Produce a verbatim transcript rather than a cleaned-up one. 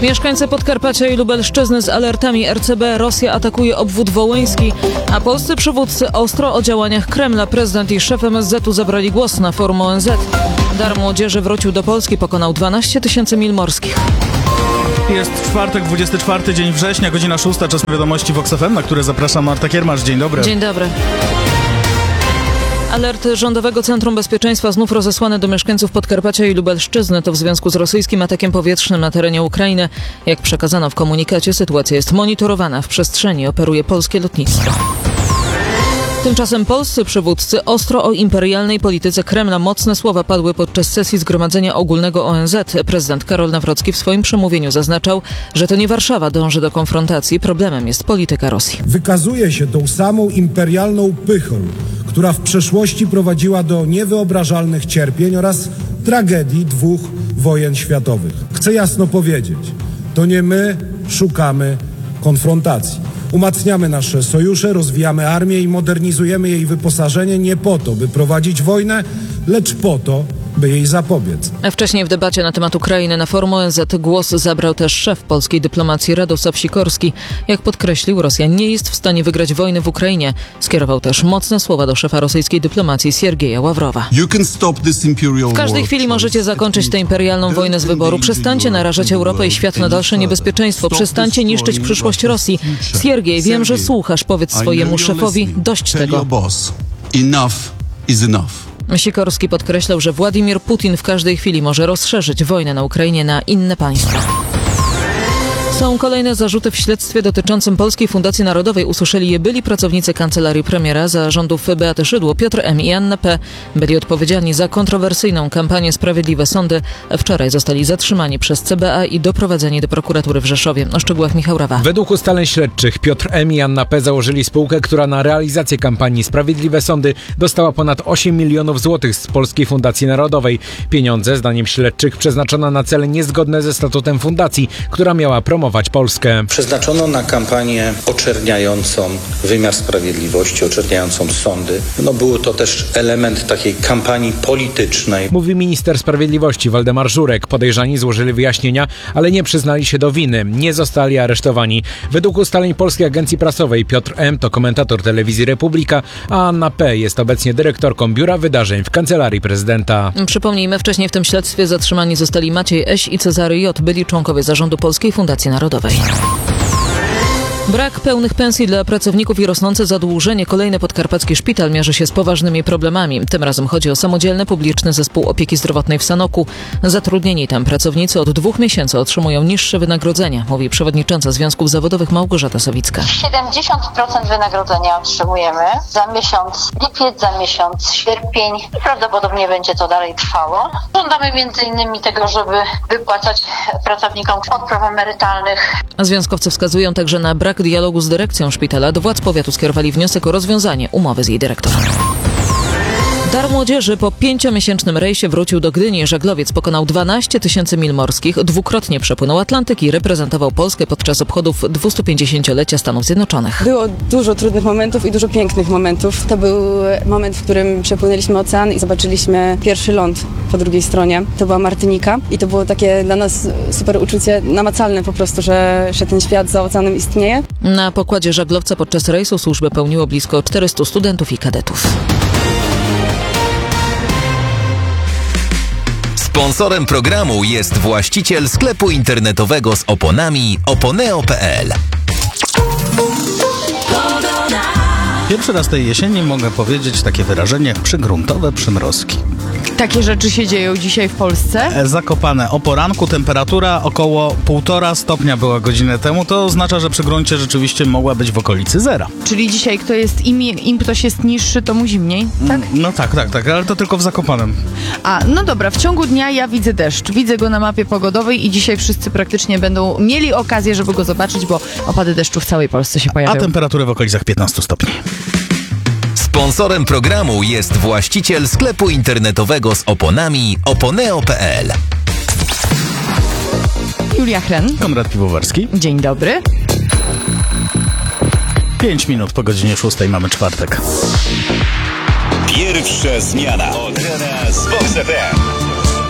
Mieszkańcy Podkarpacia i Lubelszczyzny z alertami R C B. Rosja atakuje obwód wołyński, a polscy przywódcy ostro o działaniach Kremla. Prezydent i szef M S Z u zabrali głos na forum O N Z. Dar Młodzieży wrócił do Polski, pokonał dwanaście tysięcy mil morskich. Jest czwartek, dwudziesty czwarty dzień września, godzina szósta, czas na wiadomości Vox F M, na które zapraszam Marta Kiermasz. Dzień dobry. Dzień dobry. Alert Rządowego Centrum Bezpieczeństwa znów rozesłany do mieszkańców Podkarpacia i Lubelszczyzny. To w związku z rosyjskim atakiem powietrznym na terenie Ukrainy. Jak przekazano w komunikacie, sytuacja jest monitorowana. W przestrzeni operuje polskie lotnictwo. Tymczasem polscy przywódcy ostro o imperialnej polityce Kremla. Mocne słowa padły podczas sesji Zgromadzenia Ogólnego O N Z. Prezydent Karol Nawrocki w swoim przemówieniu zaznaczał, że to nie Warszawa dąży do konfrontacji. Problemem jest polityka Rosji. Wykazuje się tą samą imperialną pychą, która w przeszłości prowadziła do niewyobrażalnych cierpień oraz tragedii dwóch wojen światowych. Chcę jasno powiedzieć, to nie my szukamy konfrontacji. Umacniamy nasze sojusze, rozwijamy armię i modernizujemy jej wyposażenie nie po to, by prowadzić wojnę, lecz po to, by jej zapobiec. A wcześniej w debacie na temat Ukrainy na forum O N Z głos zabrał też szef polskiej dyplomacji Radosław Sikorski. Jak podkreślił, Rosja nie jest w stanie wygrać wojny w Ukrainie. Skierował też mocne słowa do szefa rosyjskiej dyplomacji Siergieja Ławrowa. W każdej chwili możecie zakończyć tę imperialną wojnę z wyboru. Przestańcie narażać Europę i świat na dalsze niebezpieczeństwo. Przestańcie niszczyć przyszłość Rosji. Siergiej, wiem, że słuchasz. Powiedz swojemu szefowi dość tego. Enough is enough. Sikorski podkreślał, że Władimir Putin w każdej chwili może rozszerzyć wojnę na Ukrainie na inne państwa. Są kolejne zarzuty w śledztwie dotyczącym Polskiej Fundacji Narodowej. Usłyszeli je byli pracownicy kancelarii premiera za rządów Beaty Szydło. Piotr M. i Anna P. byli odpowiedzialni za kontrowersyjną kampanię Sprawiedliwe Sądy. Wczoraj zostali zatrzymani przez C B A i doprowadzeni do prokuratury w Rzeszowie. O szczegółach Michał Rawa. Według ustaleń śledczych Piotr M. i Anna P. założyli spółkę, która na realizację kampanii Sprawiedliwe Sądy dostała ponad osiem milionów złotych z Polskiej Fundacji Narodowej. Pieniądze, zdaniem śledczych, przeznaczono na cele niezgodne ze statutem fundacji, która miała promować Polskę. Przeznaczono na kampanię oczerniającą wymiar sprawiedliwości, oczerniającą sądy. No był to też element takiej kampanii politycznej. Mówi minister sprawiedliwości Waldemar Żurek. Podejrzani złożyli wyjaśnienia, ale nie przyznali się do winy. Nie zostali aresztowani. Według ustaleń Polskiej Agencji Prasowej Piotr M. to komentator telewizji Republika, a Anna P. jest obecnie dyrektorką Biura Wydarzeń w Kancelarii Prezydenta. Przypomnijmy, wcześniej w tym śledztwie zatrzymani zostali Maciej Eś i Cezary J. byli członkowie zarządu Polskiej Fundacji Narodowej. Brak pełnych pensji dla pracowników i rosnące zadłużenie. Kolejny podkarpacki szpital mierzy się z poważnymi problemami. Tym razem chodzi o samodzielny publiczny zespół opieki zdrowotnej w Sanoku. Zatrudnieni tam pracownicy od dwóch miesięcy otrzymują niższe wynagrodzenia, mówi przewodnicząca Związków Zawodowych Małgorzata Sawicka. siedemdziesiąt procent wynagrodzenia otrzymujemy za miesiąc lipiec, za miesiąc sierpień i prawdopodobnie będzie to dalej trwało. Żądamy między innymi tego, żeby wypłacać pracownikom odpraw emerytalnych. A związkowcy wskazują także na brak dialogu z dyrekcją szpitala. Do władz powiatu skierowali wniosek o rozwiązanie umowy z jej dyrektorem. Dar Młodzieży po pięciomiesięcznym rejsie wrócił do Gdyni. Żaglowiec pokonał dwanaście tysięcy mil morskich, dwukrotnie przepłynął Atlantyk i reprezentował Polskę podczas obchodów dwustupięćdziesięciolecia Stanów Zjednoczonych. Było dużo trudnych momentów i dużo pięknych momentów. To był moment, w którym przepłynęliśmy ocean i zobaczyliśmy pierwszy ląd po drugiej stronie. To była Martynika i to było takie dla nas super uczucie, namacalne po prostu, że, że ten świat za oceanem istnieje. Na pokładzie żaglowca podczas rejsu służbę pełniło blisko czterystu studentów i kadetów. Sponsorem programu jest właściciel sklepu internetowego z oponami oponeo kropka pe el. Pierwszy raz tej jesieni mogę powiedzieć takie wyrażenie jak przygruntowe przymrozki. Takie rzeczy się dzieją dzisiaj w Polsce? Zakopane o poranku, temperatura około półtora stopnia była godzinę temu. To oznacza, że przy gruncie rzeczywiście mogła być w okolicy zera. Czyli dzisiaj kto jest, im, im ktoś jest niższy, to mu zimniej, tak? No tak, tak, tak, ale to tylko w Zakopanem. A, no dobra, w ciągu dnia ja widzę deszcz. Widzę go na mapie pogodowej i dzisiaj wszyscy praktycznie będą mieli okazję, żeby go zobaczyć, bo opady deszczu w całej Polsce się pojawiają. A temperatury w okolicach piętnastu stopni. Sponsorem programu jest właściciel sklepu internetowego z oponami oponeo kropka pe el. Julia Hren. Konrad Piwowarski. Dzień dobry. Pięć minut po godzinie szóstej mamy czwartek. Pierwsza zmiana od rana z Vox F M.